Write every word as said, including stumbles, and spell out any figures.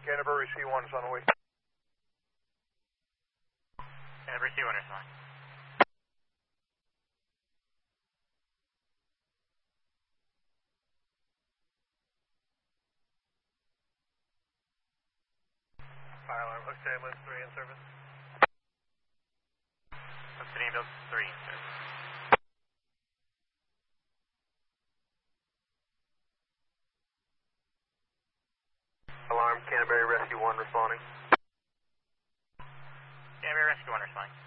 Canterbury C one is on the way. Canterbury C one responding. Fire alarm, Hooked Ambulance three in service. Hooked Ambulance three in service. Alarm, Canterbury Rescue one responding. Canterbury Rescue one responding.